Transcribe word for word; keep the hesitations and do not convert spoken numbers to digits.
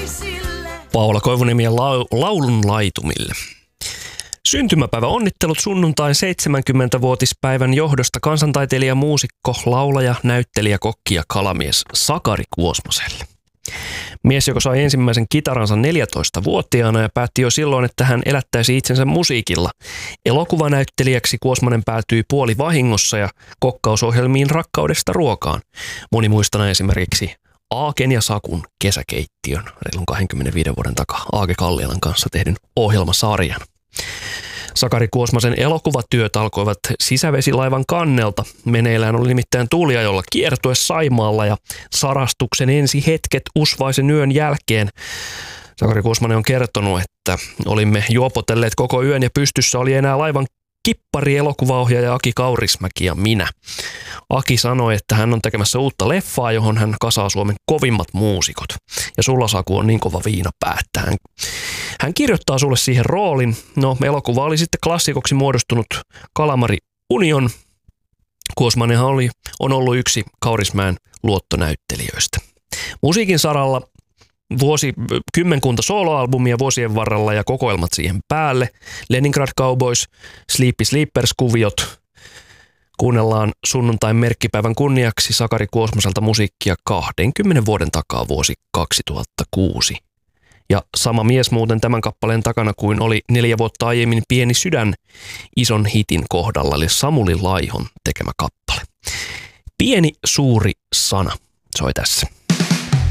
Paula Koivuniemi ja lau- laulun laitumille. Syntymäpäivä onnittelut sunnuntain seitsemänkymmenvuotispäivän johdosta kansantaiteilija, muusikko, laulaja, näyttelijä, kokki ja kalamies Sakari Kuosmaselle. Mies, joka sai ensimmäisen kitaransa neljätoistavuotiaana ja päätti jo silloin, että hän elättäisi itsensä musiikilla. Elokuvanäyttelijäksi Kuosmanen päätyi puoli vahingossa ja kokkausohjelmiin Rakkaudesta ruokaan. Moni muistana esimerkiksi Aaken ja Sakun kesäkeittiön reilun kaksikymmentäviisi vuoden takaa Aake Kalliolan kanssa tehdyn ohjelmasarjan. Sakari Kuosmasen elokuvatyöt alkoivat sisävesilaivan kannelta. Meneillään oli nimittäin tuuliajolla kiertue Saimaalla ja sarastuksen ensi hetket usvaisen yön jälkeen. Sakari Kuosmanen on kertonut, että olimme juopotelleet koko yön ja pystyssä oli enää laivan kippari, elokuvaohjaaja Aki Kaurismäki ja minä. Aki sanoi, että hän on tekemässä uutta leffaa, johon hän kasaa Suomen kovimmat muusikot. Ja sulla, Saku, on niin kova viinapää, että hän, hän kirjoittaa sulle siihen roolin. No, elokuva oli sitten klassikoksi muodostunut Kalamari Union. Kuosmanenhan oli, on ollut yksi Kaurismäen luottonäyttelijöistä. Musiikin saralla vuosi, kymmenkunta soloalbumia vuosien varrella ja kokoelmat siihen päälle. Leningrad Cowboys, Sleepy Sleepers-kuviot. Kuunnellaan sunnuntain merkkipäivän kunniaksi Sakari Kuosmaselta musiikkia kaksikymmentä vuoden takaa vuosi kaksituhattakuusi. Ja sama mies muuten tämän kappaleen takana kuin oli neljä vuotta aiemmin Pieni sydän ison hitin kohdalla, eli Samuli Laihon tekemä kappale. Pieni suuri sana soi tässä.